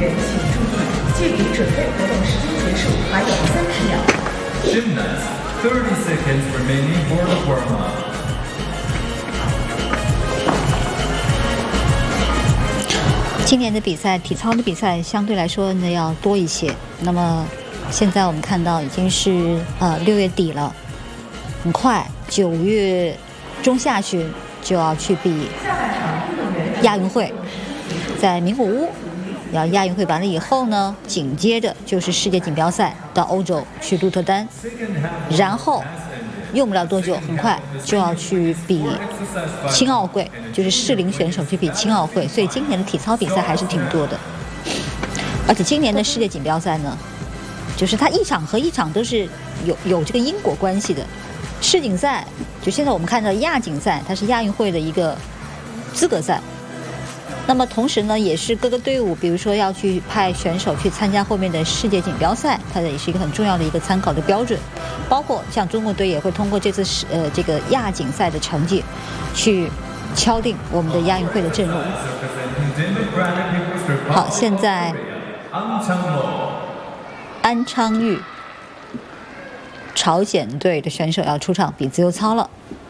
员请注意，距离准备活动时间结束还有30秒。 Gymnasts, 30 seconds remaining for the warm-up. 今年的比赛，体操的比赛相对来说呢要多一些。那么现在我们看到已经是6月底了，很快9月中下旬就要去比亚运会，在名古屋。要亚运会完了以后呢，紧接着就是世界锦标赛，到欧洲去鹿特丹，然后用不了多久，很快就要去比青奥会，就是适龄选手去比青奥会。所以今年的体操比赛还是挺多的，而且今年的世界锦标赛呢，就是它一场和一场都是有这个因果关系的。世锦赛就现在我们看到亚锦赛，它是亚运会的一个资格赛。那么同时呢，也是各个队伍，比如说要去派选手去参加后面的世界锦标赛，它也是一个很重要的一个参考的标准。包括像中国队也会通过这次这个亚锦赛的成绩，去敲定我们的亚运会的阵容。好，现在安昌钰朝鲜队的选手要出场比自由操了。